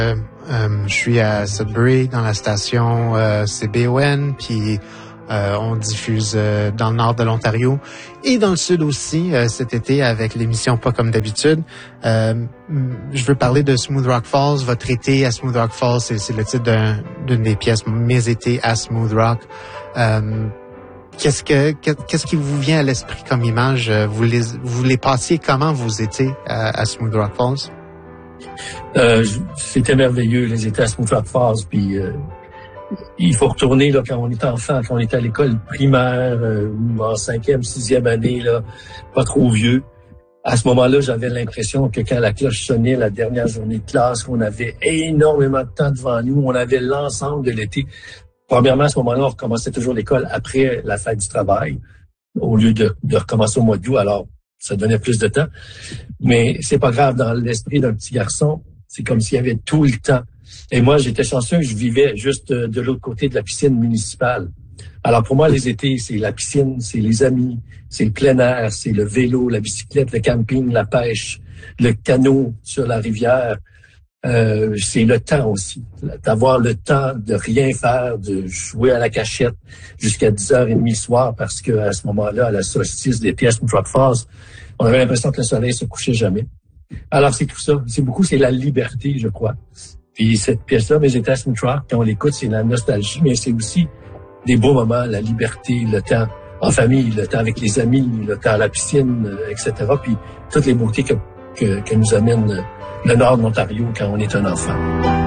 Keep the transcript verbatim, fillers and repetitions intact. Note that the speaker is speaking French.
Euh, euh, je suis à Sudbury, dans la station euh, C B O N, puis euh, on diffuse euh, dans le nord de l'Ontario et dans le sud aussi euh, cet été avec l'émission Pas comme d'habitude. Euh, je veux parler de Smooth Rock Falls. Votre été à Smooth Rock Falls, c'est, c'est le titre d'un, d'une des pièces, Mes étés à Smooth Rock. Euh, Qu'est-ce que qu'est-ce qui vous vient à l'esprit comme image? Vous les vous les passiez comment vos étés à, à Smooth Rock Falls? Euh, c'était merveilleux les étés à Smooth Rock Falls. Puis euh, il faut retourner là quand on était enfant, quand on était à l'école primaire euh, ou en cinquième, sixième année là, pas trop vieux. À ce moment-là, j'avais l'impression que quand la cloche sonnait la dernière journée de classe, qu'on avait énormément de temps devant nous, on avait l'ensemble de l'été. Premièrement, à ce moment-là, on recommençait toujours l'école après la fête du travail, au lieu de, de recommencer au mois d'août. Alors, ça donnait plus de temps. Mais c'est pas grave, dans l'esprit d'un petit garçon, c'est comme s'il y avait tout le temps. Et moi, j'étais chanceux, je vivais juste de l'autre côté de la piscine municipale. Alors, pour moi, les étés, c'est la piscine, c'est les amis, c'est le plein air, c'est le vélo, la bicyclette, le camping, la pêche, le canot sur la rivière. Euh, c'est le temps aussi, d'avoir le temps de rien faire, de jouer à la cachette jusqu'à dix heures trente le soir, parce que à ce moment-là, à la solstice d'été à Smooth Rock Falls, on avait l'impression que le soleil se couchait jamais. Alors c'est tout ça, c'est beaucoup, c'est la liberté, je crois. Puis cette pièce-là, Mes étés à Smooth Rock, quand on l'écoute, c'est la nostalgie, mais c'est aussi des beaux moments, la liberté, le temps en famille, le temps avec les amis, le temps à la piscine, et cetera. Puis toutes les beautés que, que, que nous amène le nord de l'Ontario quand on est un enfant.